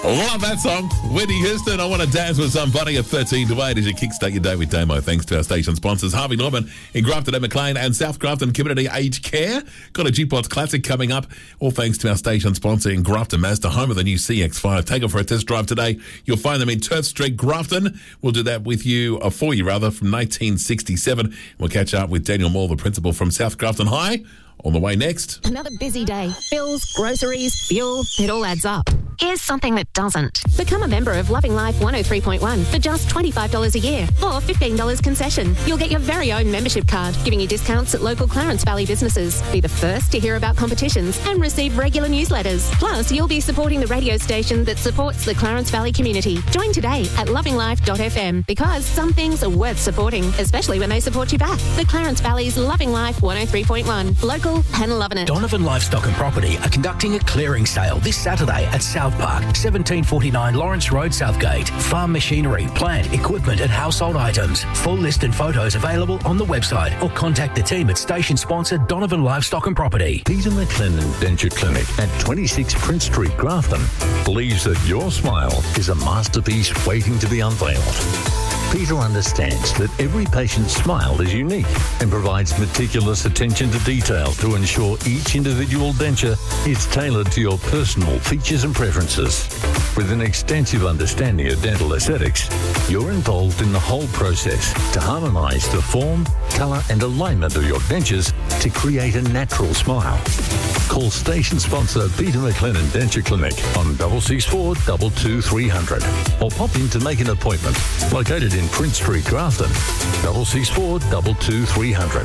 Love that song. Whitney Houston, I Want to Dance with Somebody at 13 to 8 as you kickstart your day with Damo. Thanks to our station sponsors, Harvey Norman in Grafton and McLean and South Grafton Community Aged Care. Got a G-Pods Classic coming up, all thanks to our station sponsor in Grafton Mazda, home of the new CX-5. Take it for a test drive today. You'll find them in Turf Street, Grafton. We'll do that with you, for you rather, from 1967. We'll catch up with Daniel Moore, the principal from South Grafton High. On the way next. Another busy day. Bills, groceries, fuel, it all adds up. Here's something that doesn't. Become a member of Loving Life 103.1 for just $25 a year or $15 concession. You'll get your very own membership card, giving you discounts at local Clarence Valley businesses. Be the first to hear about competitions and receive regular newsletters. Plus, you'll be supporting the radio station that supports the Clarence Valley community. Join today at lovinglife.fm because some things are worth supporting, especially when they support you back. The Clarence Valley's Loving Life 103.1. Local and loving it. Donovan Livestock and Property are conducting a clearing sale this Saturday at South Park, 1749 Lawrence Road, Southgate. Farm machinery, plant, equipment and household items. Full list and photos available on the website or contact the team at station sponsor Donovan Livestock and Property. Peter McLennan Denture Clinic at 26 Prince Street, Grafton believes that your smile is a masterpiece waiting to be unveiled. Peter understands that every patient's smile is unique and provides meticulous attention to detail to ensure each individual denture is tailored to your personal features and preferences. With an extensive understanding of dental aesthetics, you're involved in the whole process to harmonise the form, colour and alignment of your dentures to create a natural smile. Call station sponsor Peter McLennan Denture Clinic on 664 22300 or pop in to make an appointment. Located in Prince Street, Grafton, 664 22300.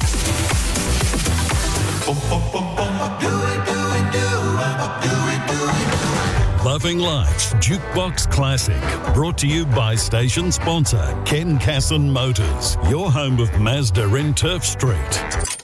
Loving Life's Jukebox Classic, brought to you by station sponsor Ken Casson Motors, your home of Mazda in Turf Street.